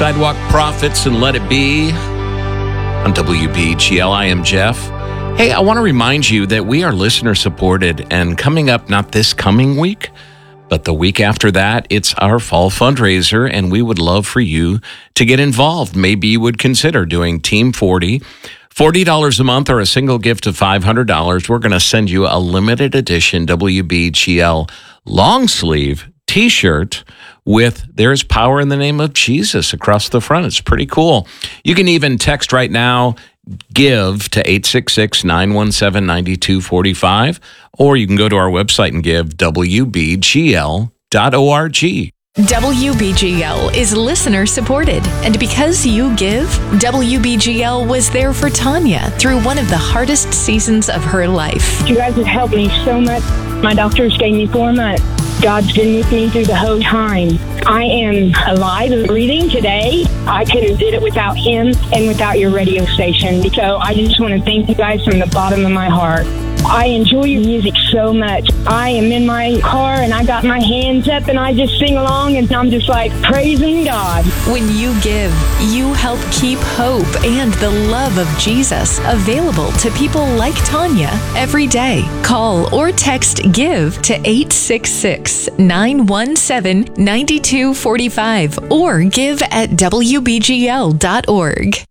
Sidewalk Prophets and Let It Be on WBGL. I am Jeff. Hey, I want to remind you that we are listener supported, and coming up, not this coming week, but the week after that, it's our fall fundraiser, and we would love for you to get involved. Maybe you would consider doing Team 40. $40 a month or a single gift of $500. We're going to send you a limited edition WBGL long sleeve T-shirt with "There's Power in the Name of Jesus" across the front. It's pretty cool. You can even text right now, GIVE to 866-917-9245, or you can go to our website and give, WBGL.org. WBGL is listener supported, and because you give, WBGL was there for Tanya through one of the hardest seasons of her life. You guys have helped me so much. My doctors gave me 4 months. God's been with me through the whole time. I am alive and breathing today. I couldn't have did it without him and without your radio station. So I just want to thank you guys from the bottom of my heart. I enjoy your music so much. I am in my car and I got my hands up and I just sing along and I'm just like praising God. When you give, you help keep hope and the love of Jesus available to people like Tanya every day. Call or text GIVE to 866-917-9245 or give at WBGL.org.